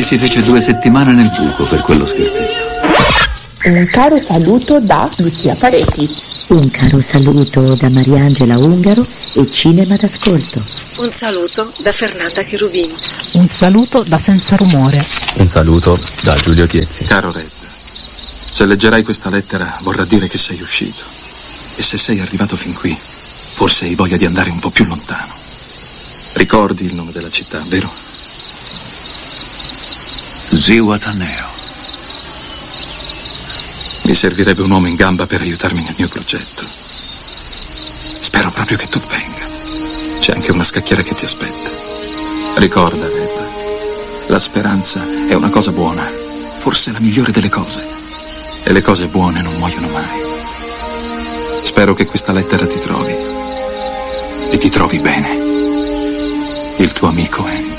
si fece 2 settimane nel buco per quello scherzetto. Un caro saluto da Lucia Pareti. Un caro saluto da Mariangela Ungaro e Cinema d'Ascolto. Un saluto da Fernanda Cherubini. Un saluto da Senza Rumore. Un saluto da Giulio Tiezzi. Caro Red, se leggerai questa lettera vorrà dire che sei uscito. E se sei arrivato fin qui, forse hai voglia di andare un po' più lontano. Ricordi il nome della città, vero? Zihuatanejo. Mi servirebbe un uomo in gamba per aiutarmi nel mio progetto. Spero proprio che tu venga. C'è anche una scacchiera che ti aspetta. Ricorda, Red, la speranza è una cosa buona, forse la migliore delle cose. E le cose buone non muoiono mai. Spero che questa lettera ti trovi. E ti trovi bene. Il tuo amico Hank.